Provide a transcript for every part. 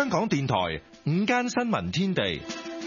香港電台午間新聞天地。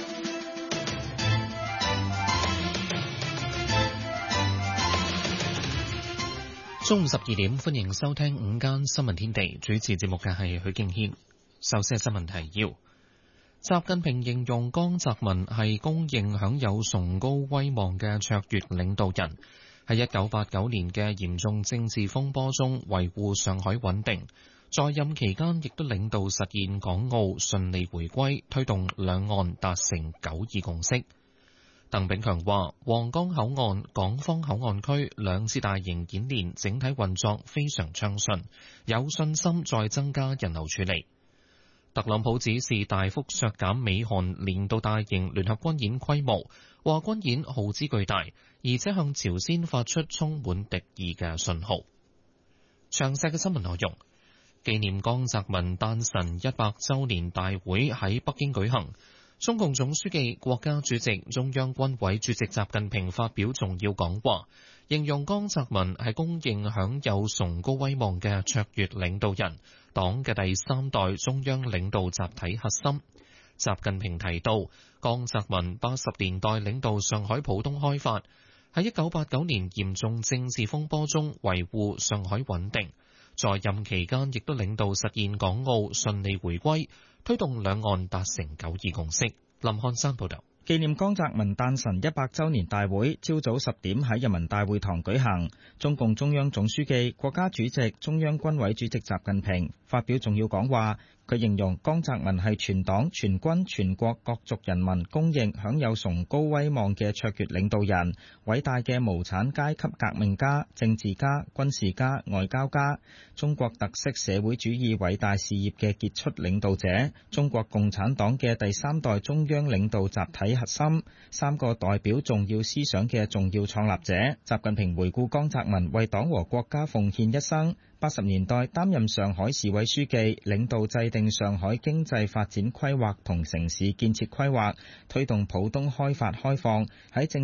中午12點，歡迎收聽午間新聞天地。主持節目嘅係許敬軒。首先係新聞提要。習近平形容江澤民係公認享有崇高威望嘅卓越領導人，喺1989年嘅嚴重政治風波中維護上海穩定，在任期間亦都領導實現港澳順利回歸，推動兩岸達成9·2共識。鄧炳強話，皇崗口岸、港方口岸區兩次大型演練整體運作非常暢順，有信心再增加人流處理。特朗普指示大幅削減美韓年度大型聯合軍演規模，話軍演耗資巨大，而且向朝鮮發出充滿敵意嘅信號。詳細嘅新聞內容，紀念江澤民誕辰100週年大會喺北京舉行。中共總書記、國家主席、中央軍委主席習近平發表重要講話，形容江澤民係公認享有崇高威望嘅卓越領導人，黨嘅第3代中央領導集體核心。習近平提到，江澤民80年代領導上海浦東開發，喺1989年嚴重政治風波中維護上海穩定，在任期間亦都領導實現港澳順利回歸，推動兩岸達成9·2共識。林漢山報道。 紀念江澤民誕辰100週年大會朝早10點喺人民大會堂舉行，中共中央總書記、國家主席、中央軍委主席習近平發表重要講話。佢形容江澤民係全黨全軍全國各族人民公認享有崇高威望嘅卓越領導人，偉大嘅無產階級革命家、政治家、軍事家、外交家，中國特色社會主義偉大事業嘅傑出領導者，中國共產黨嘅第3代中央領導集體核心，3個代表重要思想嘅重要創立者。習近平回顧江澤民為黨和國家奉獻一生，80年代擔任上海市委書記，領導制定上海經濟發展規劃同城市建設規劃，推動浦東開發開放，喺政